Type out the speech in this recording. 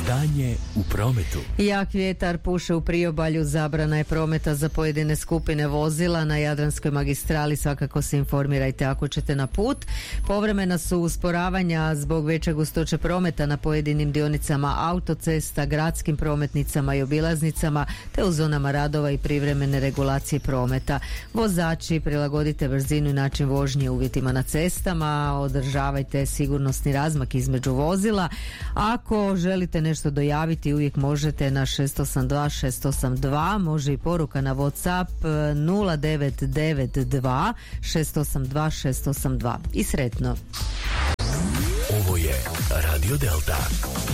Stanje u prometu. Jak vjetar puše u priobalju, zabrana je prometa za pojedine skupine vozila. Na Jadranskoj magistrali svakako se informirajte ako ćete na put. Povremena su usporavanja zbog veće gustoće prometa na pojedinim dionicama autocesta, gradskim prometnicama i obilaznicama, te u zonama radova i privremene regulacije prometa. Vozači, prilagodite brzinu i način vožnje uvjetima na cestama, održavajte sigurnosni razmak između vozila. Ako želite nešto dojaviti, uvijek možete na 682 može i poruka na WhatsApp 0992 682 682. I sretno. Ovo je Radio Delta.